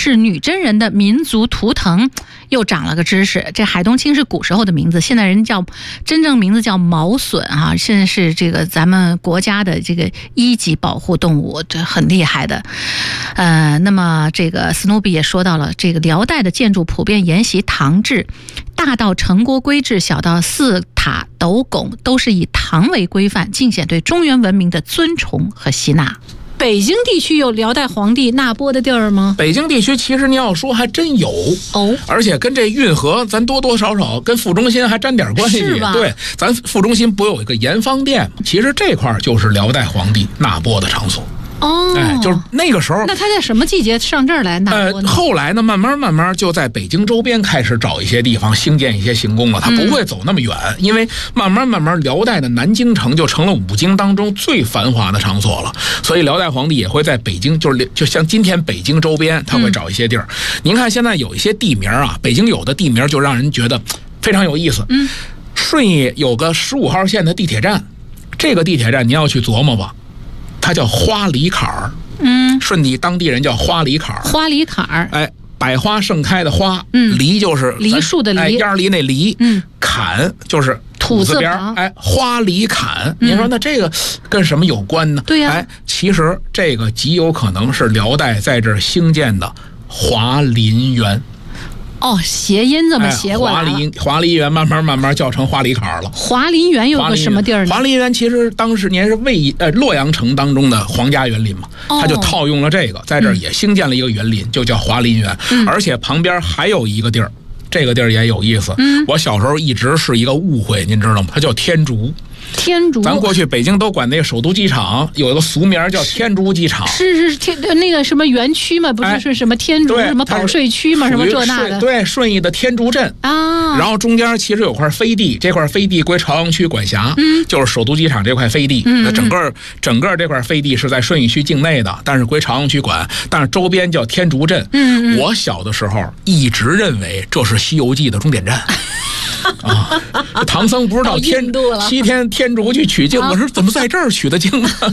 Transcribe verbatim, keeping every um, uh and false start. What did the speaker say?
是女真人的民族图腾，又长了个知识。这海东青是古时候的名字，现在人叫真正名字叫毛隼啊，现在是这个咱们国家的这个一级保护动物，这很厉害的。呃，那么这个斯努比也说到了，这个辽代的建筑普遍沿袭唐制，大到城郭规制，小到寺塔斗拱，都是以唐为规范，尽显对中原文明的尊崇和吸纳。北京地区有辽代皇帝纳波的地儿吗？ 北京地区其实你要说还真有哦， 而且跟这运河咱多多少少跟副中心还沾点关系。 是吧？ 对，咱副中心不有一个盐坊店吗？其实这块就是辽代皇帝纳波的场所。 哦， 哎，就是那个时候。 那他在什么季节上这儿来纳波呢？ 呃，后来呢，慢慢慢慢就在北京周边开始找一些地方兴建一些行宫了。他不会走那么远，嗯、因为慢慢慢慢，辽代的南京城就成了五京当中最繁华的场所了。所以辽代皇帝也会在北京，就是就像今天北京周边，他会找一些地儿。嗯、您看现在有一些地名啊，北京有的地名就让人觉得非常有意思。 嗯， 顺义有个十五号线的地铁站，这个地铁站您要去琢磨吧，它叫花里坎儿。嗯，顺义当地人叫花里坎儿。 花里坎儿， 哎，百花盛开的花， 嗯， 梨就是梨树的梨， 哎，烟梨那梨， 嗯， 坎就是土字边，哎，花里坎。嗯、您说那这个跟什么有关呢？ 对呀、啊， 哎，其实这个极有可能是辽代在这儿兴建的华林园。 哦，谐音这么谐过来了。 哎、华林华林园慢慢慢慢叫成花里坎了。 华林园有个什么地儿呢？ 华林园其实当时年是魏呃洛阳城当中的皇家园林嘛，哦、他就套用了这个，在这儿也兴建了一个园林，嗯、就叫华林园。嗯、而且旁边还有一个地儿，这个地儿也有意思。嗯、我小时候一直是一个误会，您知道吗？它叫天竺。 天竺， 咱过去北京都管那个首都机场有一个俗名叫天竺机场， 是是天那个什么园区嘛，不是是什么天竺、哎、什么保税区嘛，什么这那的， 对，顺义的天竺镇啊。 然后中间其实有块飞地，这块飞地归朝阳区管辖，嗯，就是首都机场这块飞地，嗯，整个整个这块飞地是在顺义区境内的，但是归朝阳区管，但是周边叫天竺镇。嗯，我小的时候一直认为这是《西游记》的终点站。啊，唐僧不是到天西天天竺去取经，我说怎么在这儿取的经呢？